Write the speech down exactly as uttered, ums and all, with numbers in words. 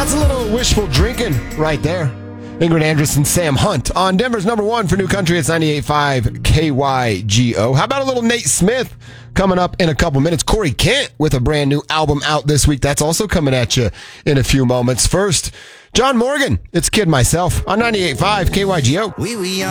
That's a little wishful drinking right there. Ingrid Andress, Sam Hunt on Denver's number one for new country. It's ninety-eight point five K Y G O. How about a little Nate Smith coming up in a couple minutes? Corey Kent with a brand new album out this week. That's also coming at you in a few moments. First, John Morgan. It's Kid Myself on ninety-eight point five K Y G O. We, we